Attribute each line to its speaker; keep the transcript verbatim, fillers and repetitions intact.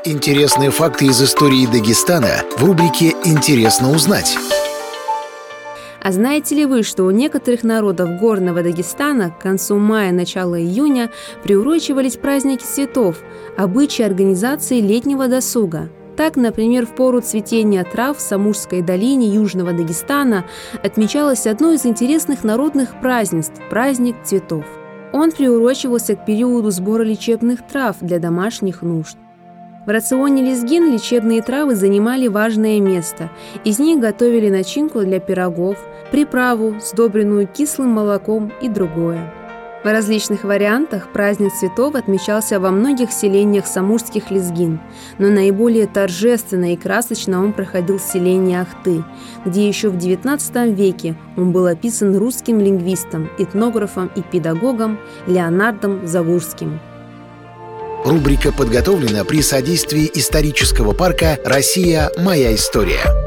Speaker 1: Интересные факты из истории Дагестана в рубрике «Интересно узнать».
Speaker 2: А знаете ли вы, что у некоторых народов горного Дагестана к концу мая, начала июня приурочивались праздники цветов, обычаи организации летнего досуга? Так, например, в пору цветения трав в Самурской долине Южного Дагестана отмечалось одно из интересных народных празднеств – праздник цветов. Он приурочивался к периоду сбора лечебных трав для домашних нужд. В рационе лезгин лечебные травы занимали важное место. Из них готовили начинку для пирогов, приправу, сдобренную кислым молоком и другое. В различных вариантах праздник цветов отмечался во многих селениях самурских лезгин, но наиболее торжественно и красочно он проходил в селении Ахты, где еще в девятнадцатом веке он был описан русским лингвистом, этнографом и педагогом Леонардом Завурским.
Speaker 1: Рубрика подготовлена при содействии исторического парка «Россия. Моя история».